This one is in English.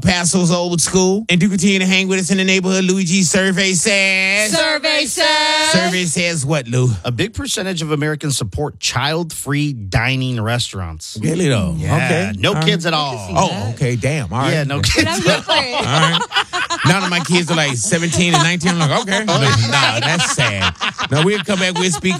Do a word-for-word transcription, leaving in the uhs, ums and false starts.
Paso's old school and do continue to hang with us in the neighborhood, Luigi survey says. Survey says. Survey says what, Lou? A big percentage of Americans support child-free dining restaurants. Really though? Yeah, Okay. no All kids right. at all. Oh, okay. Damn. All right. Yeah, no kids. But I'm good for it. All right. Now that my kids are like seventeen and nineteen, I'm like, okay. But, nah, that's sad. Now we'll come back. We'll speak